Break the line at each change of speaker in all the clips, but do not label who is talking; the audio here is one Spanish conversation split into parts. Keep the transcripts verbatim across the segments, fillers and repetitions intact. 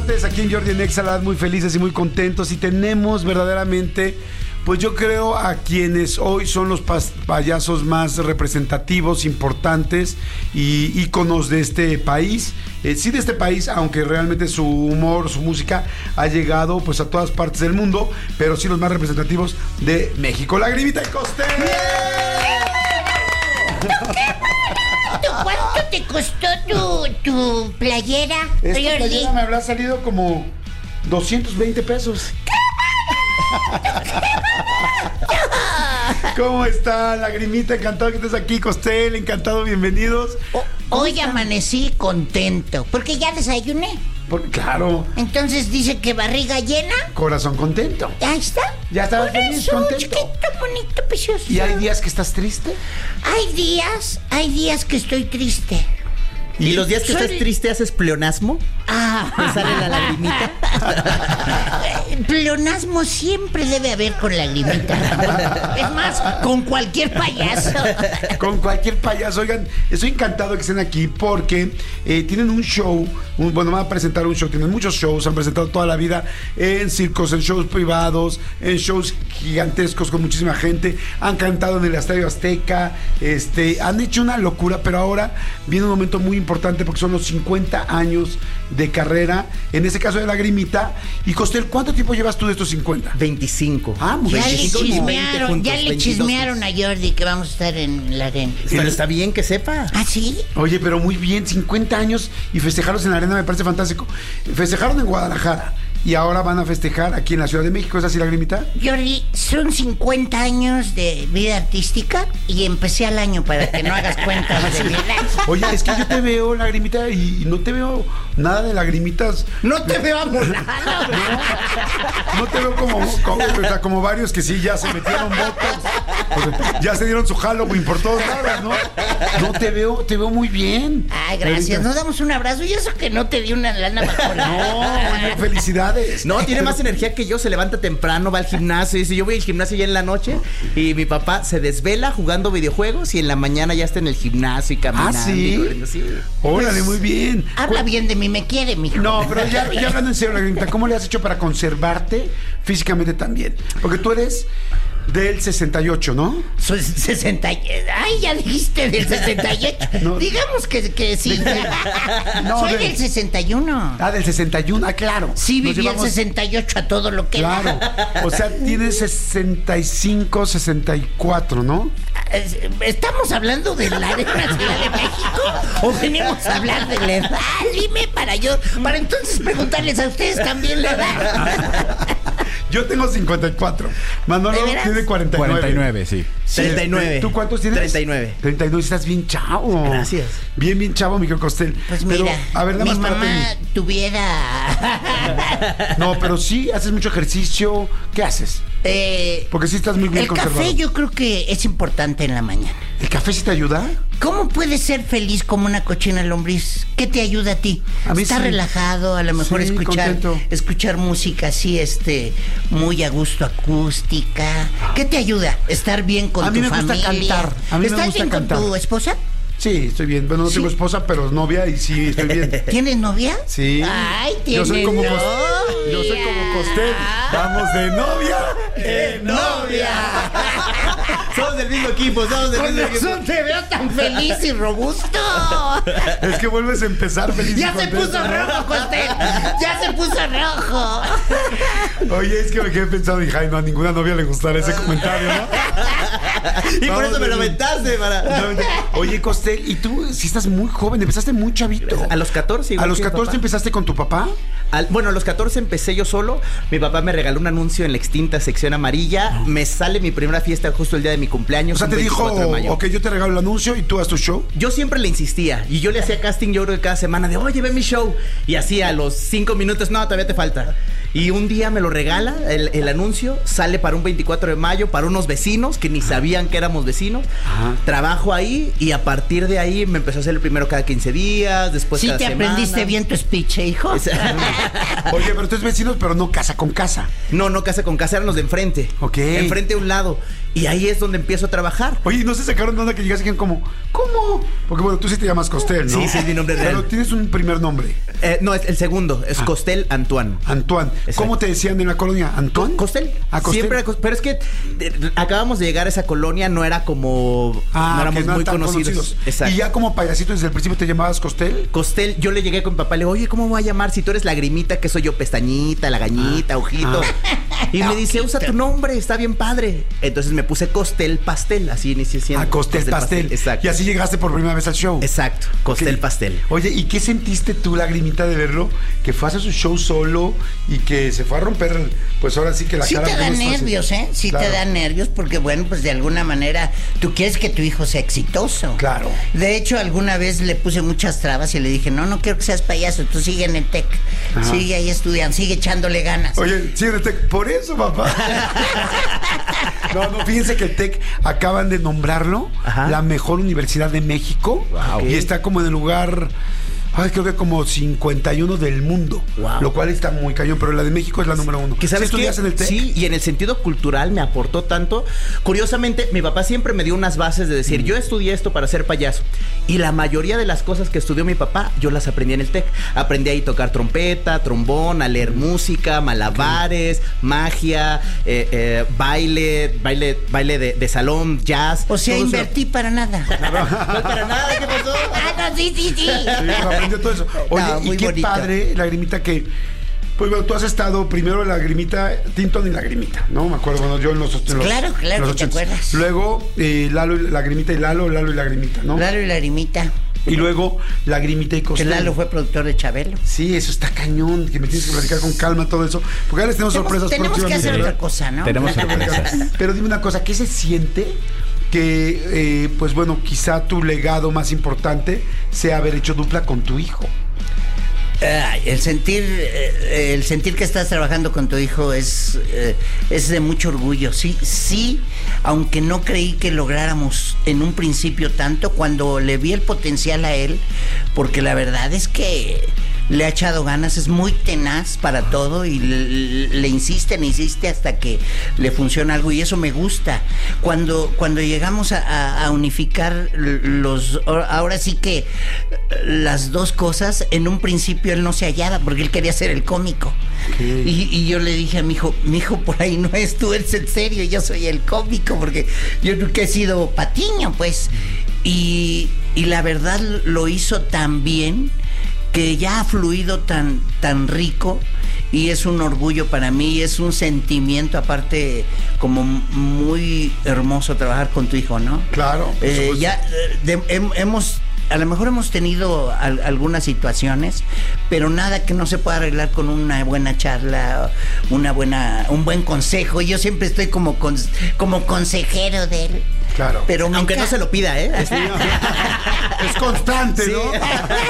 martes aquí en Jordi en Exa, la verdad, muy felices y muy contentos. Y tenemos verdaderamente, pues yo creo, a quienes hoy son los pas- payasos más representativos, importantes y íconos de este país. Eh, sí, de este país, aunque realmente su humor, su música ha llegado pues a todas partes del mundo, pero sí los más representativos de México. Lagrimita y Costel.
¿Cuánto te costó tu, tu playera?
Esta
Jordi?
playera me habrá salido como doscientos veinte pesos. ¿Cómo está, Lagrimita? Encantado que estés aquí, Costel. Encantado, bienvenidos.
O- hoy amanecí contento, porque ya desayuné.
Por- claro,
Entonces dice que barriga llena.
corazón contento.
Ahí está.
Ya estabas
Por
feliz,
eso,
contento.
chiquito, bonito, precioso.
¿Y hay días que estás triste?
Hay días, hay días que estoy triste.
¿Y los días que
Soy-
estás triste haces pleonasmo?
Ah.
¿Te sale la lagrimita?
Pleonasmo siempre debe haber con lagrimita. Es más, con cualquier payaso.
Con cualquier payaso. Oigan, estoy encantado que estén aquí porque eh, tienen un show, un, bueno, van a presentar un show, tienen muchos shows, han presentado toda la vida en circos, en shows privados, en shows gigantescos con muchísima gente, han cantado en el Estadio Azteca, este, han hecho una locura, pero ahora viene un momento muy importante porque son los cincuenta años de carrera, en ese caso de Lagrimita. Y Costel, ¿cuánto tiempo llevas tú de estos cincuenta?
veinticinco.
Ah, muy
Ya le
bien.
chismearon,
juntos,
ya le
veintidós
chismearon a Jordi que vamos a estar en la arena.
Pero está bien que sepa.
¿Ah, sí?
Oye, pero muy bien, cincuenta años y festejarlos en la arena me parece fantástico. Festejaron en Guadalajara y ahora van a festejar aquí en la Ciudad de México. ¿Es así, Lagrimita?
Jordi, son cincuenta años de vida artística y empecé al año para que no hagas cuentas de mi edad.
Oye, es que yo te veo, Lagrimita, y no te veo nada de lagrimitas.
No te veo amolado.
No te veo como, como, o sea, como varios que sí ya se metieron botox, o sea, ya se dieron su Halloween por todos lados, ¿no? No te veo, te veo muy bien.
Ay, gracias.
Lagrimita.
Nos damos un abrazo y eso que no te di una lana bajo la...
No, bueno, felicidades.
No, tiene más energía que yo, se levanta temprano, va al gimnasio, dice, yo voy al gimnasio ya en la noche y mi papá se desvela jugando videojuegos y en la mañana ya está en el gimnasio y caminando.
¿Ah, sí?
y corriendo, sí.
Órale, muy bien.
Habla bien de mí, me quiere, mijo.
No, pero ya, ya hablando en serio, Lagrimita, ¿cómo le has hecho para conservarte físicamente también? Porque tú eres del sesenta y ocho, ¿no?
Soy sesenta. y- Ay, ya dijiste del sesenta y ocho.
No.
Digamos que, que sí.
No,
Soy
de-
del sesenta y uno.
Ah, del sesenta y uno, ah, claro.
Sí,
Nos
viví
llevamos-
el sesenta y ocho a todo lo que da.
Claro. O sea, tienes sesenta y cinco, sesenta y cuatro, ¿no?
¿Estamos hablando de la Arena Ciudad de México o venimos a hablar de la edad? Dime para yo, para entonces preguntarles a ustedes también la edad.
Yo tengo cincuenta y cuatro. Manolo
¿De veras?
tiene cuarenta y nueve.
cuarenta y nueve, sí.
treinta y nueve.
¿Tú cuántos tienes?
treinta y nueve.
treinta y nueve, estás bien chavo.
Gracias.
Bien, bien chavo, Miguel Costel.
Pues
Pero,
mira,
a ver, nada
mi
más para
mamá
terminar.
tuviera...
No, pero sí, haces mucho ejercicio. ¿Qué haces?
Eh,
Porque sí estás muy bien
el
conservado.
café yo creo que es importante en la mañana.
¿El café sí te ayuda?
¿Cómo puedes ser feliz como una cochina lombriz? ¿Qué te ayuda a ti?
A mí
Estar
sí.
relajado, a lo mejor
Sí,
escuchar
contento.
escuchar música así, este, muy a gusto, acústica. ¿Qué te ayuda? Estar bien con
A mí
tu
me gusta
familia.
cantar, a mí me
¿Estás
gusta
bien
cantar.
con tu esposa?
Sí, estoy bien. Bueno, no tengo
Sí.
esposa, pero novia y sí, estoy bien.
¿Tienes novia?
Sí.
Ay,
Yo
tienes
soy como
novia.
Cos- Yo soy como Costel. Vamos de novia
¡Eh, novia! Somos del mismo equipo, somos del
Con
mismo equipo.
razón te veo tan feliz y robusto.
Es que vuelves a empezar feliz. y
Ya se
contento.
puso rojo, Costel. Ya se puso rojo.
Oye, es que me quedé pensando, dije, ay, no, a ninguna novia le gustará ese comentario, ¿no?
Y por
Vamos
eso me lo
de-
aventaste para...
No, no. Oye, Costel, y tú sí estás muy joven, empezaste muy chavito.
A los catorce, igual
¿A los
que mi
catorce
papá.
empezaste con tu papá?
Al- bueno, a los catorce empecé yo solo. Mi papá me regaló un anuncio en la extinta sección amarilla. Me sale mi primera fiesta justo el día de mi cumpleaños.
O sea,
un
te dijo,
veinticuatro de mayo.
ok, yo te regalo el anuncio y tú haz tu show.
Yo siempre le insistía y yo le hacía casting, yo creo que cada semana de, oye, ve mi show. Y así a los cinco minutos, no, todavía te falta. Y un día me lo regala, el, el anuncio, sale para un veinticuatro de mayo, para unos vecinos que ni sabían que éramos vecinos.
Ajá.
Trabajo ahí y a partir de ahí me empezó a hacer el primero cada quince días, después
Sí
cada
te
semana.
aprendiste bien tu speech, ¿eh, hijo.
Oye, pero tú eres vecinos, pero no casa con casa.
No, no casa con casa, eran los de enfrente.
Ok.
Enfrente a un lado. Y ahí es donde empiezo a trabajar.
Oye, ¿no se sacaron de onda que llegaste y dijeron como, ¿cómo? Porque bueno, tú sí te llamas Costel, ¿no?
Sí, sí, mi nombre real.
Pero tienes un primer nombre.
Eh, no, es el segundo, es ah. Costel Antoine.
Antoine. Exacto. ¿Cómo te decían en la colonia? ¿Antoine?
Costel.
Ah, Costel.
Siempre, pero es que eh, acabamos de llegar a esa colonia, no era como...
Ah,
no éramos
no
muy
tan
conocidos.
conocidos.
Exacto.
Y ya como payasito desde el principio te llamabas Costel.
Costel, yo le llegué con mi papá, le digo, oye, ¿cómo voy a llamar si tú eres Lagrimita, que soy yo Pestañita, Lagañita, ah, Ojito? Ah. Y me dice, usa tu nombre, está bien padre. Entonces me puse Costel Pastel, así inicié siendo.
Ah, Costel, Costel Pastel. Pastel. Exacto. Y así llegaste por primera vez al show.
Exacto, Costel okay. Pastel.
Oye, ¿y qué sentiste tú, Lagrimita, de verlo? Que fue a hacer su show solo y que se fue a romper, pues ahora sí que la
sí
cara.
Sí te da nervios, ¿eh? Sí claro. te da nervios porque, bueno, pues de alguna manera tú quieres que tu hijo sea exitoso.
Claro.
De hecho, alguna vez le puse muchas trabas y le dije, no, no quiero que seas payaso, tú sigue en el TEC. Ajá. Sigue ahí estudiando, sigue echándole ganas.
Oye, sigue en el TEC. Por eso, papá. No, no, fíjense que el TEC acaban de nombrarlo Ajá. la mejor universidad de México. Wow. Y está como en el lugar... Ay, creo que como cincuenta y uno del mundo. Wow. Lo cual está muy cañón, pero la de México es la número uno.
¿Que sabes
¿Sí estudias
qué?
en el TEC?
Sí, y en el sentido cultural me aportó tanto. Curiosamente, mi papá siempre me dio unas bases de decir, mm. yo estudié esto para ser payaso. Y la mayoría de las cosas que estudió mi papá, yo las aprendí en el TEC. Aprendí ahí a tocar trompeta, trombón, a leer música, malabares, okay. magia, eh, eh, baile, baile, baile de, de salón, jazz.
O sea, invertí eso. Para nada.
No para nada, ¿qué pasó?
Ah, no, sí, sí, sí.
Sí, todo eso. Oye, no, y qué bonita. Padre, Lagrimita, que pues bueno, tú has estado primero en Lagrimita, Tinton y Lagrimita, ¿no? Me acuerdo, bueno, yo en los, en los
Claro, claro,
en los
¿te acuerdas?
Luego, eh, Lalo y Lagrimita y Lalo, Lalo y Lagrimita, ¿no?
Lalo y Lagrimita.
Y luego Lagrimita y Costel.
Que Lalo fue productor de Chabelo.
Sí, eso está cañón, que me tienes que platicar con calma todo eso, porque ahora les tenemos, tenemos sorpresas
Tenemos que hacer
¿verdad?
Otra cosa, ¿no?
Tenemos sorpresas.
Pero dime una cosa, ¿qué se siente que, eh, pues bueno, quizá tu legado más importante sea haber hecho dupla con tu hijo?
Uh, el sentir uh, el sentir que estás trabajando con tu hijo es uh, es de mucho orgullo. Sí, sí, aunque no creí que lográramos en un principio tanto, cuando le vi el potencial a él, porque la verdad es que le ha echado ganas, es muy tenaz para todo y le, le insiste, le insiste hasta que le funciona algo y eso me gusta. Cuando, cuando llegamos a, a, a unificar los, ahora sí que las dos cosas, en un principio él no se hallaba porque él quería ser el cómico. Okay. Y, y yo le dije a mi hijo, mi hijo por ahí no es, tú eres el serio, yo soy el cómico porque yo nunca he sido patiño, pues. Y, y la verdad lo hizo tan bien que ya ha fluido tan, tan rico y es un orgullo para mí, es un sentimiento aparte como muy hermoso trabajar con tu hijo, ¿no?
Claro.
Eh, ya de, de, hemos, a lo mejor hemos tenido al, algunas situaciones, pero nada que no se pueda arreglar con una buena charla, una buena, un buen consejo. Yo siempre estoy como, con, como consejero de él.
Claro.
Pero aunque no se lo pida, ¿eh?
Es, es constante, sí. ¿No?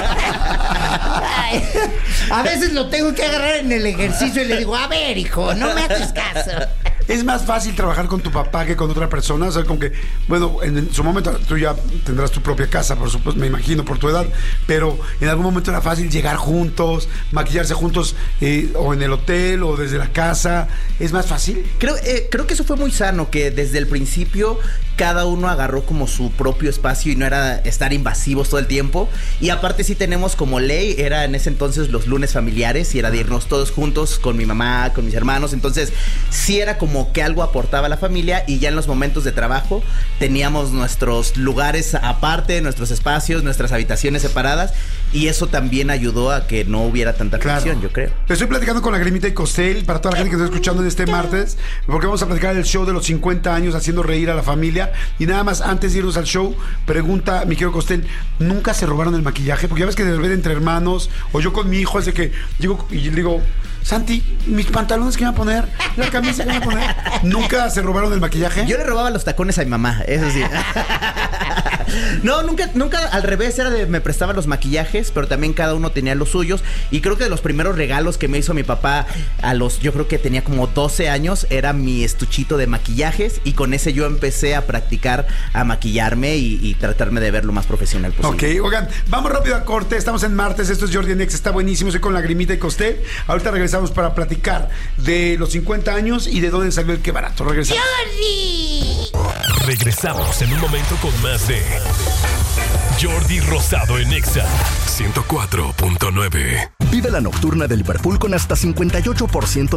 Ay, a veces lo tengo que agarrar en el ejercicio y le digo, a ver, hijo, no me haces caso.
Es más fácil trabajar con tu papá que con otra persona, o sea, como que, bueno, en, en su momento tú ya tendrás tu propia casa, por supuesto, me imagino, por tu edad, pero en algún momento era fácil llegar juntos, maquillarse juntos, eh, o en el hotel, o desde la casa, ¿es más fácil?
Creo, eh, creo que eso fue muy sano, que desde el principio cada uno agarró como su propio espacio y no era estar invasivos todo el tiempo. Y aparte sí tenemos como ley, era en ese entonces los lunes familiares y era de irnos todos juntos con mi mamá, con mis hermanos. Entonces sí era como que algo aportaba a la familia y ya en los momentos de trabajo teníamos nuestros lugares aparte, nuestros espacios, nuestras habitaciones separadas y eso también ayudó a que no hubiera tanta fricción, claro. Yo creo.
Te estoy platicando con Lagrimita y Costel para toda la gente que está escuchando en este martes, porque vamos a platicar el show de los cincuenta años haciendo reír a la familia. Y nada más, antes de irnos al show, pregunta mi querido Costel, ¿nunca se robaron el maquillaje? Porque ya ves que de ver entre hermanos, o yo con mi hijo, hace que digo, y le digo, Santi, mis pantalones que me voy a poner, la camisa que me voy a poner. ¿Nunca se robaron el maquillaje?
Yo le robaba los tacones a mi mamá, eso sí. No, nunca, nunca al revés, era de me prestaban los maquillajes, pero también cada uno tenía los suyos. Y creo que de los primeros regalos que me hizo mi papá a los, yo creo que tenía como doce años, era mi estuchito de maquillajes. Y con ese yo empecé a practicar, a maquillarme y, y tratarme de ver lo más profesional posible.
Ok, oigan, vamos rápido a corte. Estamos en martes, esto es Jordi en Exa, está buenísimo. Soy con Lagrimita y Costel. Ahorita regresamos para platicar de los cincuenta años y de dónde salió el Qué Barato. Regresamos.
¡Jordi! Regresamos en un momento con más de Jordi Rosado en Exa ciento cuatro punto nueve.
Vive la nocturna de Liverpool con hasta cincuenta y ocho por ciento